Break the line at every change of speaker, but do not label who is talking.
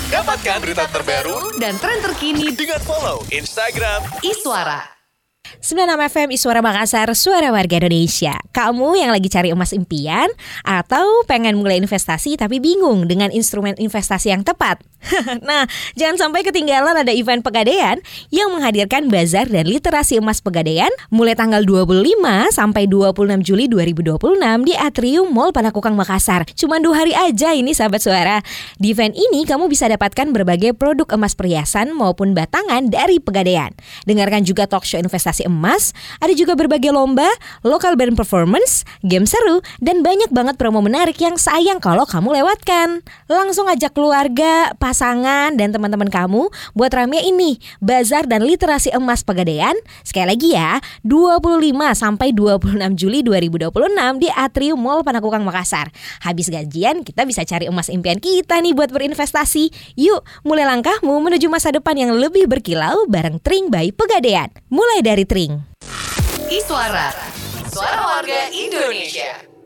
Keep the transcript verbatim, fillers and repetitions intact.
Dapatkan berita terbaru
dan tren terkini
dengan follow Instagram
Iswara.
sembilan puluh enam F M Iswara Makassar, suara warga Indonesia. Kamu yang lagi cari emas impian atau pengen mulai investasi tapi bingung dengan instrumen investasi yang tepat? Nah, jangan sampai ketinggalan ada event Pegadaian yang menghadirkan bazar dan literasi emas Pegadaian mulai tanggal dua puluh lima sampai dua puluh enam Juli dua ribu dua puluh enam di Atrium Mall Panakukang Makassar. Cuma dua hari aja ini sahabat suara. Di event ini kamu bisa dapatkan berbagai produk emas perhiasan maupun batangan dari Pegadaian. Dengarkan juga talk show investasi emas, ada juga berbagai lomba, lokal band performance, game seru, dan banyak banget promo menarik yang sayang kalau kamu lewatkan. Langsung ajak keluarga, pasangan, dan teman-teman kamu buat rame ini bazar dan literasi emas Pegadaian. Sekali lagi ya, dua puluh lima sampai dua puluh enam Juli dua ribu dua puluh enam di Atrium Mall Panakukang Makassar. Habis gajian kita bisa cari emas impian kita nih buat berinvestasi. Yuk, mulai langkahmu menuju masa depan yang lebih berkilau bareng Tring by Pegadaian. Mulai dari Tring.
Iswara, suara warga Indonesia.